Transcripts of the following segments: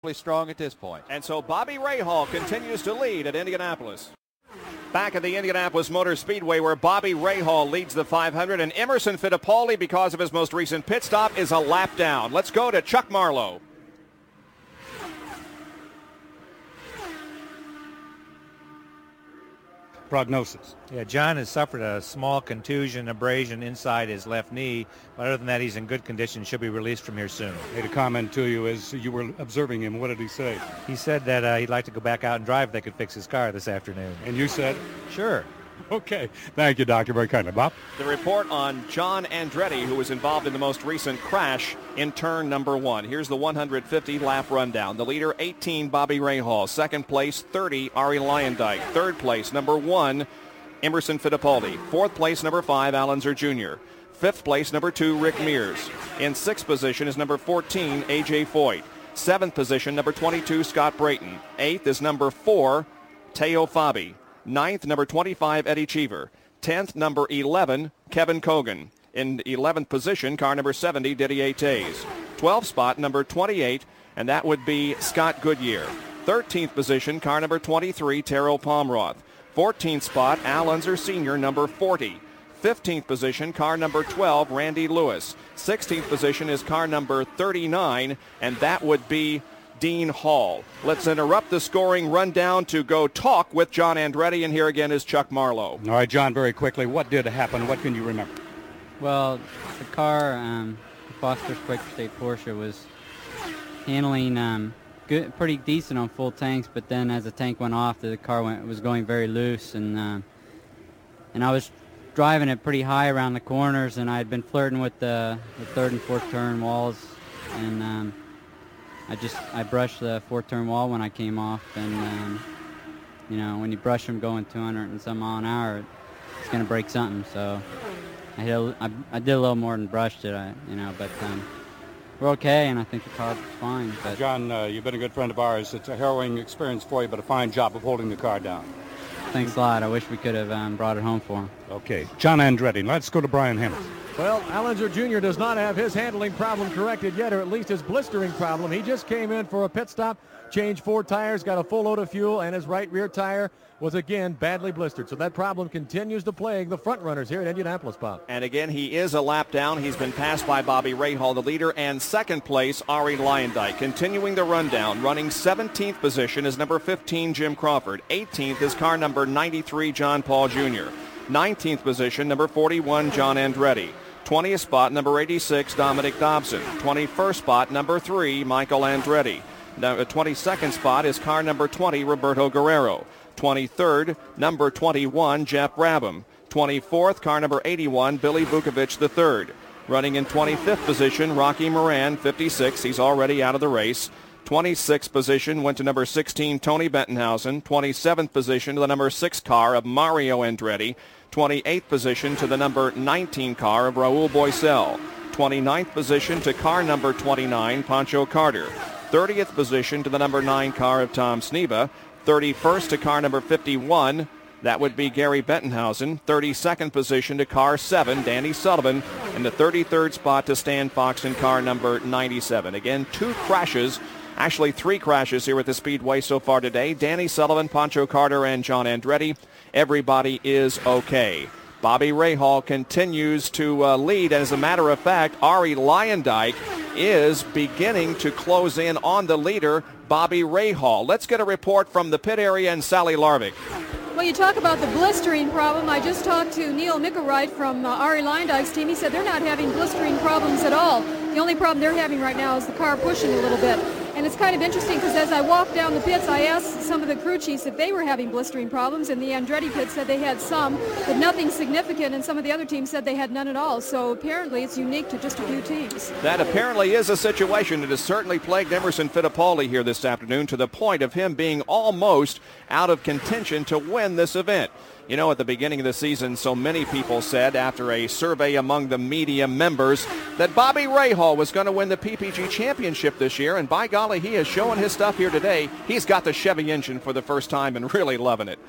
strong at this point. And so Bobby Rahal continues to lead at Indianapolis. Back at the Indianapolis Motor Speedway, where Bobby Rahal leads the 500, and Emerson Fittipaldi, because of his most recent pit stop, is a lap down. Let's go to Chuck Marlowe. Prognosis. Yeah, John has suffered a small contusion, abrasion inside his left knee. But other than that, he's in good condition. Should be released from here soon. Made a comment to you as you were observing him. What did he say? He said that he'd like to go back out and drive if they could fix his car this afternoon. And you said? Sure. Okay. Thank you, Doctor. Very kindly. Bob? The report on John Andretti, who was involved in the most recent crash in turn number 1. Here's the 150-lap rundown. The leader, 18, Bobby Rahal. Second place, 30, Arie Luyendyk. Third place, number 1, Emerson Fittipaldi. Fourth place, number 5, Al Unser Jr. Fifth place, number 2, Rick Mears. In sixth position is number 14, A.J. Foyt. Seventh position, number 22, Scott Brayton. Eighth is number 4, Teo Fabi. Ninth, number 25, Eddie Cheever. 10th, number 11, Kevin Kogan. In 11th position, car number 70, Didier Tays. 12th spot, number 28, and that would be Scott Goodyear. 13th position, car number 23, Terrell Palmroth. 14th spot, Al Unser Sr., number 40. 15th position, car number 12, Randy Lewis. 16th position is car number 39, and that would be Dean Hall. Let's interrupt the scoring rundown to go talk with John Andretti, and here again is Chuck Marlowe. All right, John, very quickly, what did happen? What can you remember? Well, the car, the Foster's Quaker State Porsche, was handling good, pretty decent on full tanks, but then as the tank went off, the car was going very loose, and I was driving it pretty high around the corners, and I had been flirting with the third and fourth turn walls, and I brushed the fourth turn wall when I came off, and you know, when you brush them going 200 and some mile an hour, it's going to break something. So I did a little more than brushed it, but we're okay, and I think the car was fine. But John, you've been a good friend of ours. It's a harrowing experience for you, but a fine job of holding the car down. Thanks a lot. I wish we could have brought it home for him. Okay. John Andretti. Let's go to Brian Hamilton. Well, Al Unser Jr. does not have his handling problem corrected yet, or at least his blistering problem. He just came in for a pit stop, changed 4 tires, got a full load of fuel, and his right rear tire was again badly blistered. So that problem continues to plague the front runners here at Indianapolis, Bob. And again, he is a lap down. He's been passed by Bobby Rahal, the leader, and second place, Arie Luyendyk. Continuing the rundown, running 17th position is number 15, Jim Crawford. 18th is car number 93, John Paul Jr. 19th position, number 41, John Andretti. 20th spot, number 86, Dominic Dobson. 21st spot, number 3, Michael Andretti. Now, the 22nd spot is car number 20, Roberto Guerrero. 23rd, number 21, Jeff Brabham. 24th, car number 81, Billy Vukovic III. Running in 25th position, Rocky Moran, 56. He's already out of the race. 26th position went to number 16, Tony Bettenhausen. 27th position to the number 6 car of Mario Andretti. 28th position to the number 19 car of Raul Boesel. 29th position to car number 29, Pancho Carter. 30th position to the number 9 car of Tom Sneva. 31st to car number 51, that would be Gary Bettenhausen. 32nd position to car 7, Danny Sullivan. And the 33rd spot to Stan Fox in car number 97. Again, 2 crashes, actually 3 crashes here at the Speedway so far today. Danny Sullivan, Pancho Carter, and John Andretti. Everybody is okay. Bobby Rahal continues to lead. And as a matter of fact, Arie Luyendyk is beginning to close in on the leader, Bobby Rahal. Let's get a report from the pit area and Sally Larvik. Well, you talk about the blistering problem. I just talked to Neil Mickelwright from Arie Luyendyk's team. He said they're not having blistering problems at all. The only problem they're having right now is the car pushing a little bit. And it's kind of interesting because as I walked down the pits, I asked some of the crew chiefs if they were having blistering problems, and the Andretti pit said they had some, but nothing significant, and some of the other teams said they had none at all. So apparently it's unique to just a few teams. That apparently is a situation that has certainly plagued Emerson Fittipaldi here this afternoon, to the point of him being almost out of contention to win this event. You know, at the beginning of the season, so many people said, after a survey among the media members, that Bobby Rahal was going to win the PPG Championship this year, and by golly, he is showing his stuff here today. He's got the Chevy engine for the first time and really loving it.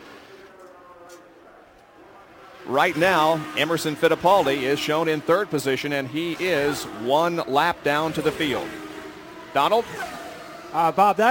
Right now, Emerson Fittipaldi is shown in third position, and he is 1 lap down to the field. Donald? Bob,